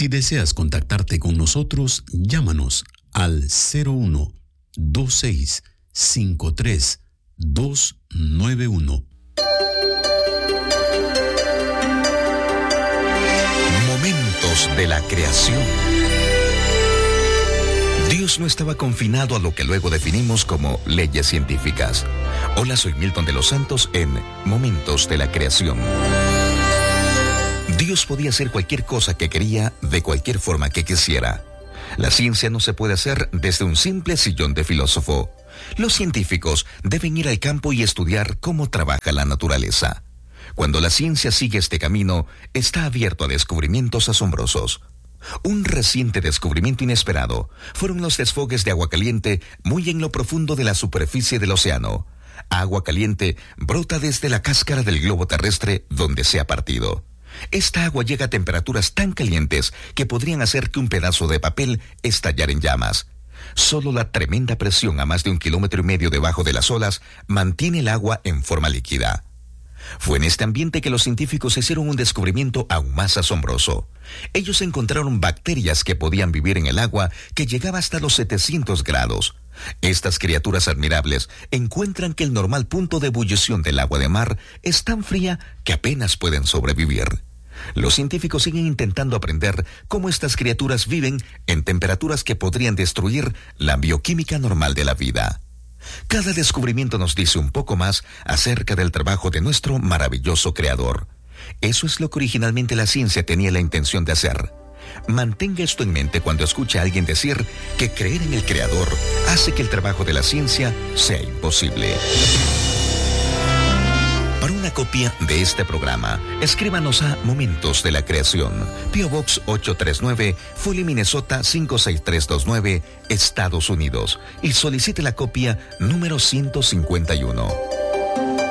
Si deseas contactarte con nosotros, llámanos al 01-2653-291. Momentos de la creación. Dios no estaba confinado a lo que luego definimos como leyes científicas. Hola, soy Milton de los Santos en Momentos de la Creación. Dios podía hacer cualquier cosa que quería, de cualquier forma que quisiera. La ciencia no se puede hacer desde un simple sillón de filósofo. Los científicos deben ir al campo y estudiar cómo trabaja la naturaleza. Cuando la ciencia sigue este camino, está abierto a descubrimientos asombrosos. Un reciente descubrimiento inesperado fueron los desfogues de agua caliente muy en lo profundo de la superficie del océano. Agua caliente brota desde la cáscara del globo terrestre donde se ha partido. Esta agua llega a temperaturas tan calientes que podrían hacer que un pedazo de papel estallara en llamas. Solo la tremenda presión a más de 1,5 kilómetros debajo de las olas mantiene el agua en forma líquida. Fue en este ambiente que los científicos hicieron un descubrimiento aún más asombroso. Ellos encontraron bacterias que podían vivir en el agua que llegaba hasta los 700 grados. Estas criaturas admirables encuentran que el normal punto de ebullición del agua de mar es tan fría que apenas pueden sobrevivir. Los científicos siguen intentando aprender cómo estas criaturas viven en temperaturas que podrían destruir la bioquímica normal de la vida. Cada descubrimiento nos dice un poco más acerca del trabajo de nuestro maravilloso creador. Eso es lo que originalmente la ciencia tenía la intención de hacer. Mantenga esto en mente cuando escuche a alguien decir que creer en el creador hace que el trabajo de la ciencia sea imposible. Para una copia de este programa, escríbanos a Momentos de la Creación, P.O. Box 839, Foley, Minnesota 56329, Estados Unidos, y solicite la copia número 151.